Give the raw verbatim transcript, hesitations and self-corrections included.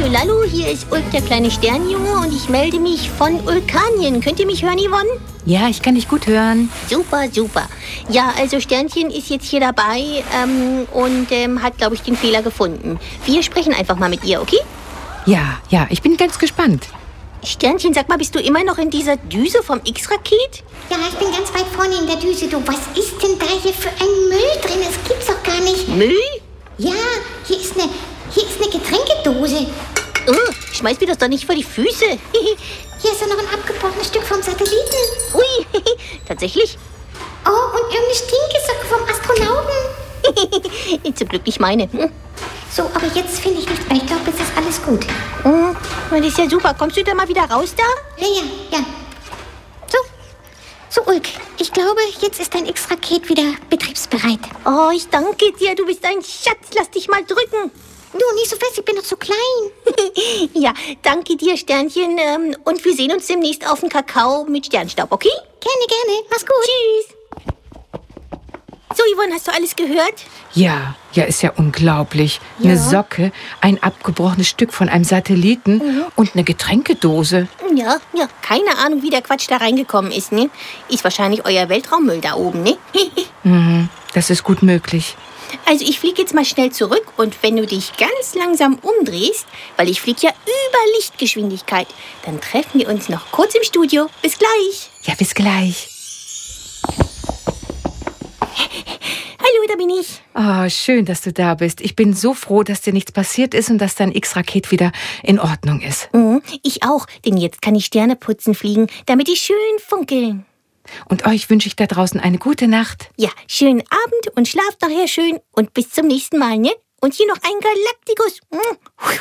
Lallo, hier ist Ulk, der kleine Sternjunge, und ich melde mich von Ulkanien. Könnt ihr mich hören, Yvonne? Ja, ich kann dich gut hören. Super, super. Ja, also Sternchen ist jetzt hier dabei ähm, und ähm, hat, glaube ich, den Fehler gefunden. Wir sprechen einfach mal mit ihr, okay? Ja, ja, ich bin ganz gespannt. Sternchen, sag mal, bist du immer noch in dieser Düse vom X-Raket? Ja, ich bin ganz weit vorne in der Düse. Du, was ist denn da hier für ein Müll drin? Das gibt's doch gar nicht. Müll? Ja, hier ist eine, hier ist eine Getränkedose. Oh, schmeiß mir das doch nicht vor die Füße. Hier ist ja noch ein abgebrochenes Stück vom Satelliten. Ui, tatsächlich? Oh, und irgendeine Stinkesocke vom Astronauten. Zum Glück nicht meine. Hm. So, aber jetzt finde ich nichts mehr. Ich glaube, jetzt ist alles gut. Oh, das ist ja super. Kommst du da mal wieder raus da? Ja, ja, ja. So, so Ulk, ich glaube, jetzt ist dein X-Raket wieder betriebsbereit. Oh, ich danke dir. Du bist ein Schatz. Lass dich mal drücken. Du, nicht so fest, ich bin doch so klein. Ja, danke dir, Sternchen. ähm, Und wir sehen uns demnächst auf dem Kakao mit Sternstaub, okay? Gerne, gerne. Mach's gut. Tschüss. So, Yvonne, hast du alles gehört? Ja, ja, ist ja unglaublich. Ja. Eine Socke, ein abgebrochenes Stück von einem Satelliten Mhm. und eine Getränkedose. Ja, ja. Keine Ahnung, wie der Quatsch da reingekommen ist, ne? Ist wahrscheinlich euer Weltraummüll da oben, ne? Mhm, das ist gut möglich. Also ich fliege jetzt mal schnell zurück und wenn du dich ganz langsam umdrehst, weil ich fliege ja über Lichtgeschwindigkeit, dann treffen wir uns noch kurz im Studio. Bis gleich. Ja, bis gleich. Hallo, da bin ich. Oh, schön, dass du da bist. Ich bin so froh, dass dir nichts passiert ist und dass dein X-Raket wieder in Ordnung ist. Mhm, ich auch, denn jetzt kann ich Sterne putzen fliegen, damit die schön funkeln. Und euch wünsche ich da draußen eine gute Nacht. Ja, schönen Abend und schlaft nachher schön und bis zum nächsten Mal, ne? Und hier noch ein Galaktikus.